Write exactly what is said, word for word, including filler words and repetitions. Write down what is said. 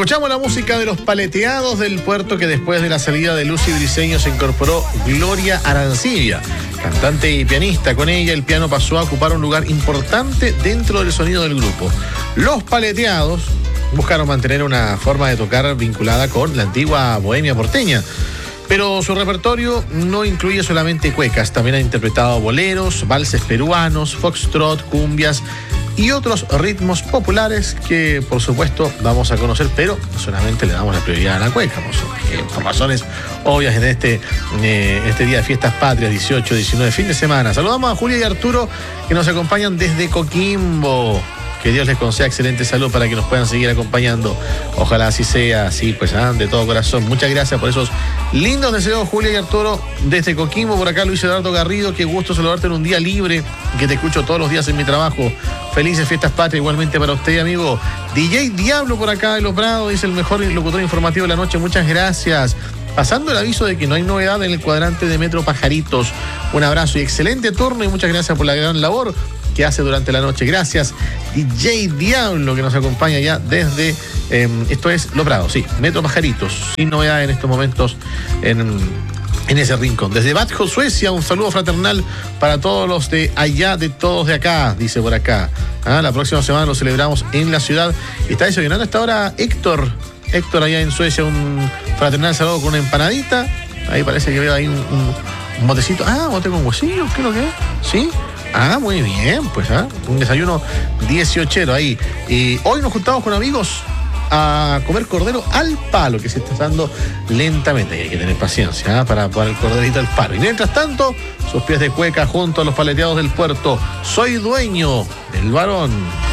Escuchamos la música de los Paleteados del Puerto, que después de la salida de Lucy Briceño se incorporó Gloria Arancibia, cantante y pianista. Con ella el piano pasó a ocupar un lugar importante dentro del sonido del grupo. Los Paleteados buscaron mantener una forma de tocar vinculada con la antigua bohemia porteña, pero su repertorio no incluye solamente cuecas. También ha interpretado boleros, valses peruanos, foxtrot, cumbias y otros ritmos populares que, por supuesto, vamos a conocer, pero solamente le damos la prioridad a la cueca, por, por razones obvias en este, eh, este día de fiestas patrias, dieciocho, diecinueve, fin de semana. Saludamos a Julia y Arturo, que nos acompañan desde Coquimbo. Que Dios les conceda excelente salud para que nos puedan seguir acompañando. Ojalá así sea, así pues, ¿ah? De todo corazón. Muchas gracias por esos lindos deseos, Julia y Arturo, desde Coquimbo. Por acá Luis Eduardo Garrido, qué gusto saludarte en un día libre, que te escucho todos los días en mi trabajo. Felices fiestas patrias igualmente para usted, amigo. D J Diablo por acá de Los Prados, dice el mejor locutor informativo de la noche. Muchas gracias. Pasando el aviso de que no hay novedad en el cuadrante de Metro Pajaritos. Un abrazo y excelente turno, y muchas gracias por la gran labor que hace durante la noche. Gracias, D J Diablo, que nos acompaña ya desde, eh, esto es Los Prados, sí, Metro Pajaritos, sin novedad en estos momentos en, en ese rincón. Desde Badjo, Suecia, un saludo fraternal para todos los de allá, de todos de acá, dice por acá. Ah, la próxima semana lo celebramos en la ciudad. Está desayunando hasta ahora Héctor, Héctor allá en Suecia, un fraternal saludo con una empanadita. Ahí parece que veo ahí un, un, un botecito. Ah, bote con huesillos, ¿qué es lo que es? ¿Sí? Ah, muy bien, pues, ¿ah? Un desayuno dieciochero ahí. Y hoy nos juntamos con amigos a comer cordero al palo, que se está dando lentamente. Y hay que tener paciencia, ¿ah? Para poner el corderito al palo. Y mientras tanto, sus pies de cueca junto a los Paleteados del Puerto. Soy dueño del varón.